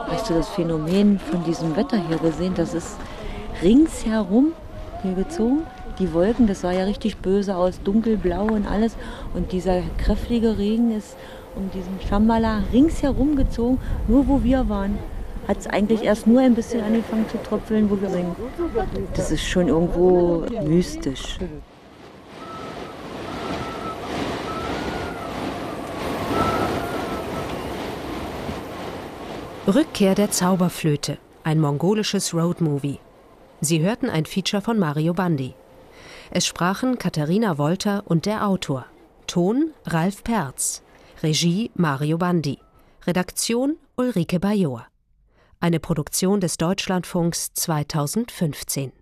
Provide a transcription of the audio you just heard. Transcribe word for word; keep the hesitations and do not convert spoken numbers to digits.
Hast du das Phänomen von diesem Wetter hier gesehen? Das ist ringsherum hier gezogen. Die Wolken, das sah ja richtig böse aus, dunkelblau und alles. Und dieser kräftige Regen ist um diesen Shambhala ringsherum gezogen, nur wo wir waren. Hat es eigentlich erst nur ein bisschen angefangen zu tröpfeln, wo wir sind. Das ist schon irgendwo mystisch. Rückkehr der Zauberflöte, ein mongolisches Roadmovie. Sie hörten ein Feature von Mario Bandi. Es sprachen Katharina Wolter und der Autor. Ton Ralf Perz. Regie Mario Bandi. Redaktion Ulrike Bajor. Eine Produktion des Deutschlandfunks zweitausendfünfzehn.